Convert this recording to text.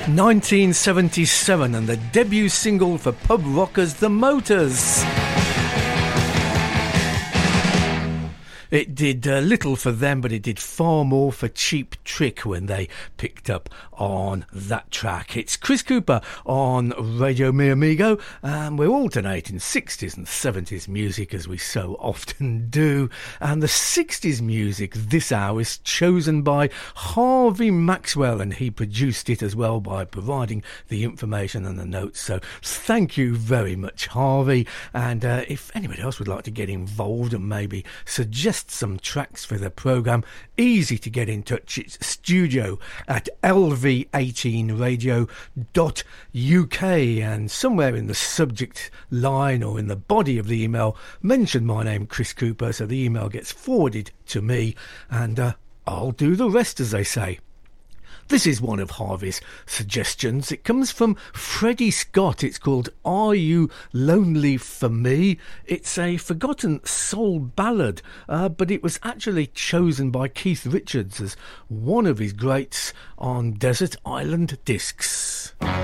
1977 and the debut single for pub rockers The Motors. It did little for them, but it did far more for Cheap Trick when they picked up on that track. It's Chris Cooper on Radio Mi Amigo, and we're alternating 60s and 70s music as we so often do. And the 60s music this hour is chosen by Harvey Maxwell, and he produced it as well by providing the information and the notes. So thank you very much, Harvey. And if anybody else would like to get involved and maybe suggest some tracks for the programme, easy to get in touch. It's studio at lv18radio.uk, and somewhere in the subject line or in the body of the email mention my name, Chris Cooper, so the email gets forwarded to me, and I'll do the rest, as they say. This is one of Harvey's suggestions. It comes from Freddie Scott. It's called Are You Lonely For Me? It's a forgotten soul ballad, but it was actually chosen by Keith Richards as one of his greats on Desert Island Discs.